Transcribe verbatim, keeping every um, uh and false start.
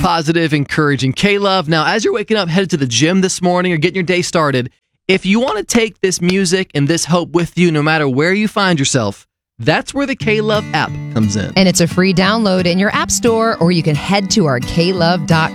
positive, encouraging K-Love. Now, as you're waking up, headed to the gym this morning or getting your day started, if you want to take this music and this hope with you no matter where you find yourself, that's where the K-Love app comes in. And it's a free download in your app store, or you can head to our K love dot